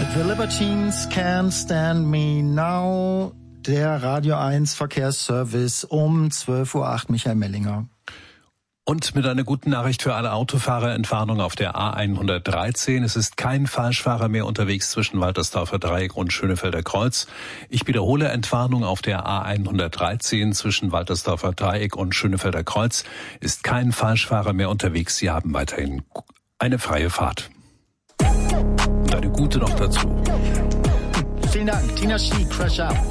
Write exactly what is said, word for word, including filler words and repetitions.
The Libertines Can't Stand Me Now, der Radio eins Verkehrsservice um zwölf Uhr acht, Michael Mellinger. Und mit einer guten Nachricht für alle Autofahrer: Entwarnung auf der A hundertdreizehn. Es ist kein Falschfahrer mehr unterwegs zwischen Waltersdorfer Dreieck und Schönefelder Kreuz. Ich wiederhole: Entwarnung auf der A hundertdreizehn zwischen Waltersdorfer Dreieck und Schönefelder Kreuz. Ist kein Falschfahrer mehr unterwegs. Sie haben weiterhin eine freie Fahrt. Und eine gute noch dazu. Vielen Dank. Tina She, Crash Out.